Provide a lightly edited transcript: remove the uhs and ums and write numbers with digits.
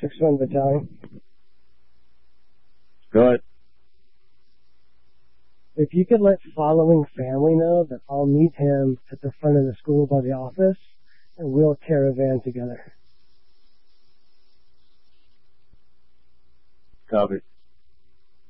6-1 Battalion. Go ahead. If you could let following family know that I'll meet him at the front of the school by the office, and we'll caravan together. Copy.